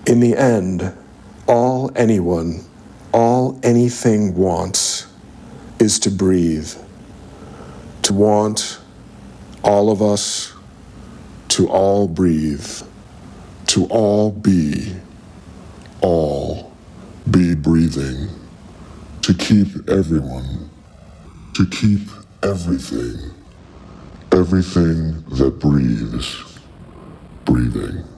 In the end, all anyone, all anything wants is to breathe. To want all of us to all breathe, to all be breathing, to keep everyone, to keep everything that breathes, breathing.